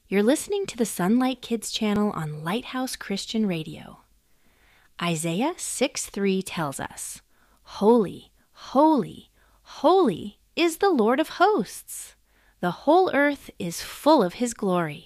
You're listening to the Sunlight Kids channel on Lighthouse Christian Radio. Isaiah 6:3 tells us, "Holy, holy, holy is the Lord of hosts. The whole earth is full of his glory."